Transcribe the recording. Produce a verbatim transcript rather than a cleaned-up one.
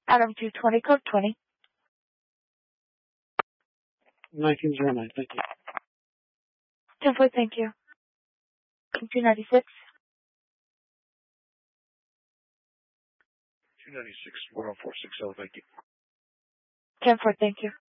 Adam two twenty, code twenty. nineteen oh nine, thank you. ten four, thank you. two ninety-six. two ninety-six, one oh four six oh, thank you. ten four, thank you.